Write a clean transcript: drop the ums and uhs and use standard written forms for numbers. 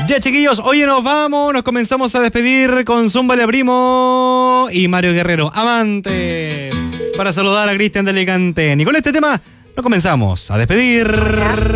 Ya, chiquillos, oye, nos vamos, nos comenzamos a despedir con Zumba Le Primo y Mario Guerrero, Amante, para saludar a Cristian de Alicante. Y con este tema nos comenzamos a despedir.